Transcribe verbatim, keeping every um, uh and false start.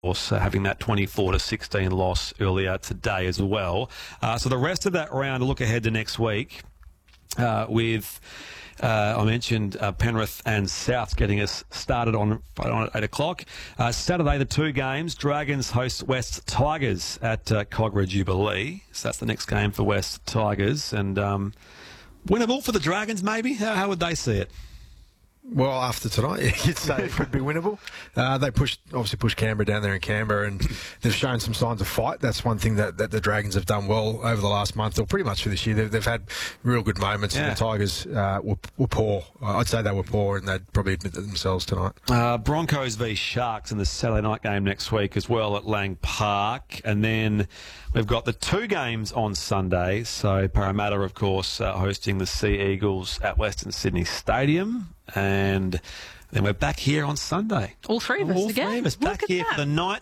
course, uh, having that twenty-four to sixteen loss earlier today as well. Uh, so the rest of that round, look ahead to next week uh, with, uh, I mentioned uh, Penrith and South getting us started on, on at eight o'clock. Uh, Saturday, the two games. Dragons host West Tigers at uh, Cogra Jubilee. So that's the next game for West Tigers. And um, winnable for the Dragons, maybe? How, how would they see it? Well, after tonight, you'd say it could be winnable. Uh, they pushed, obviously pushed Canberra down there in Canberra, and they've shown some signs of fight. That's one thing that, that the Dragons have done well over the last month, or pretty much for this year. They've, they've had real good moments, yeah. And the Tigers uh, were, were poor. I'd say they were poor, and they'd probably admit that themselves tonight. Uh, Broncos v Sharks in the Saturday night game next week as well at Lang Park. And then we've got the two games on Sunday. So Parramatta, of course, uh, hosting the Sea Eagles at Western Sydney Stadium. And then we're back here on Sunday. All three of us All again. three of us back Look at here that. for the ninth